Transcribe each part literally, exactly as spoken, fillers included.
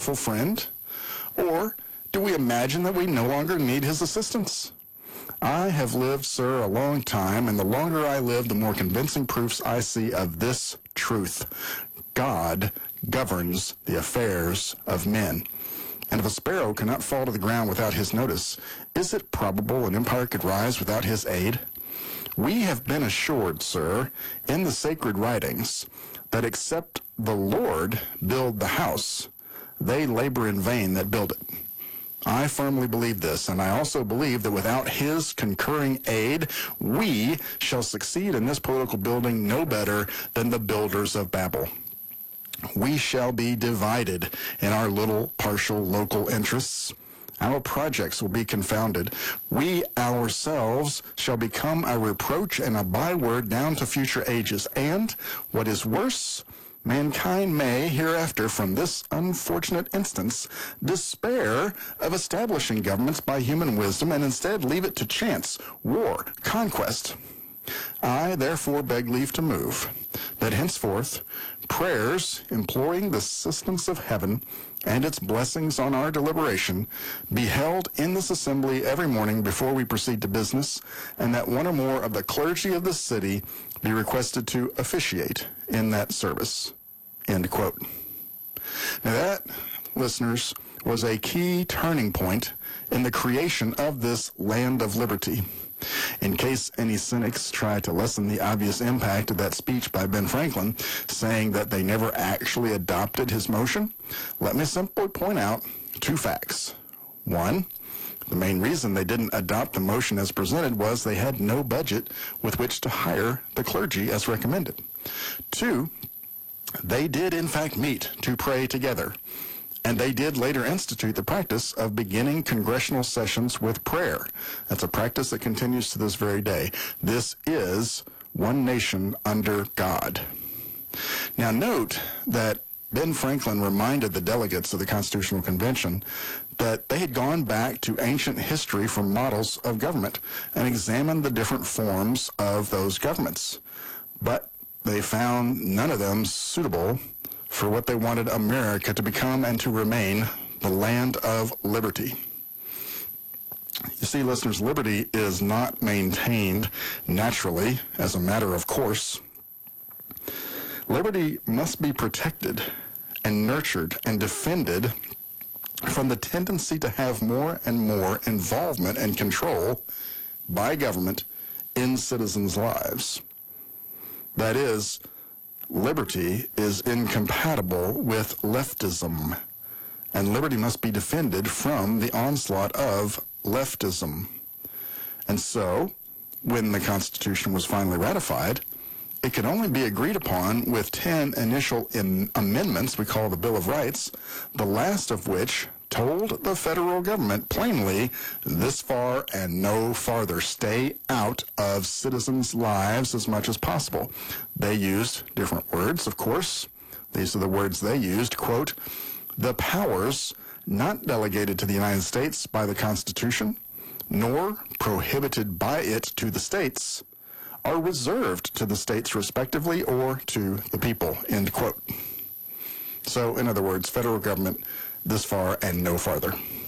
helpful friend? Or do we imagine that we no longer need his assistance? I have lived, sir, a long time, and the longer I live, the more convincing proofs I see of this truth. God governs the affairs of men. And if a sparrow cannot fall to the ground without his notice, is it probable an empire could rise without his aid? We have been assured, sir, in the sacred writings, that except the Lord build the house, they labor in vain that build it. I firmly believe this, and I also believe that without his concurring aid, we shall succeed in this political building no better than the builders of Babel. We shall be divided in our little partial local interests. Our projects will be confounded. We ourselves shall become a reproach and a byword down to future ages. And, what is worse, mankind may hereafter, from this unfortunate instance, despair of establishing governments by human wisdom and instead leave it to chance, war, conquest. I therefore beg leave to move that henceforth prayers imploring the assistance of heaven and its blessings on our deliberation be held in this assembly every morning before we proceed to business, and that one or more of the clergy of the city be requested to officiate in that service." End quote. Now that, listeners, was a key turning point in the creation of this land of liberty. In case any cynics try to lessen the obvious impact of that speech by Ben Franklin, saying that they never actually adopted his motion, let me simply point out two facts. One, the main reason they didn't adopt the motion as presented was they had no budget with which to hire the clergy as recommended. Two, they did in fact meet to pray together. And they did later institute the practice of beginning congressional sessions with prayer. That's a practice that continues to this very day. This is one nation under God. Now note that Ben Franklin reminded the delegates of the Constitutional Convention that they had gone back to ancient history for models of government and examined the different forms of those governments. But they found none of them suitable for what they wanted America to become and to remain, the land of liberty. You see, listeners, liberty is not maintained naturally as a matter of course. Liberty must be protected and nurtured and defended from the tendency to have more and more involvement and control by government in citizens' lives. That is, liberty is incompatible with leftism, and liberty must be defended from the onslaught of leftism. And so, when the Constitution was finally ratified, it could only be agreed upon with ten initial im- amendments we call the Bill of Rights, the last of which told the federal government plainly, this far and no farther. Stay out of citizens' lives as much as possible. They used different words, of course. These are the words they used, quote, "The powers not delegated to the United States by the Constitution, nor prohibited by it to the states, are reserved to the states respectively or to the people," end quote. So, in other words, federal government this far and no farther.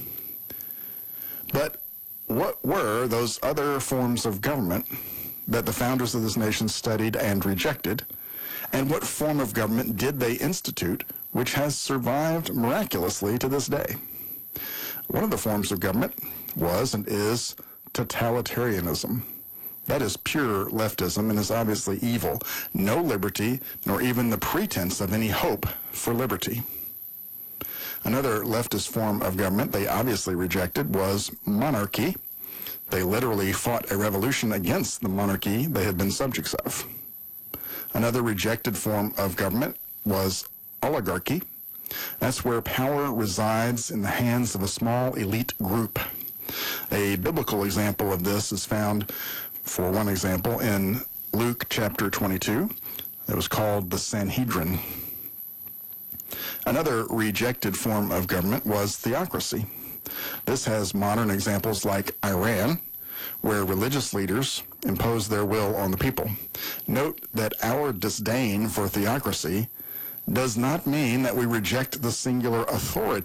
But what were those other forms of government that the founders of this nation studied and rejected? And what form of government did they institute, which has survived miraculously to this day? One of the forms of government was and is totalitarianism. That is pure leftism and is obviously evil. No liberty, nor even the pretense of any hope for liberty. Another leftist form of government they obviously rejected was monarchy. They literally fought a revolution against the monarchy they had been subjects of. Another rejected form of government was oligarchy. That's where power resides in the hands of a small elite group. A biblical example of this is found, for one example, in Luke chapter twenty-two. It was called the Sanhedrin. Another rejected form of government was theocracy. This has modern examples like Iran, where religious leaders impose their will on the people. Note that our disdain for theocracy does not mean that we reject the singular authority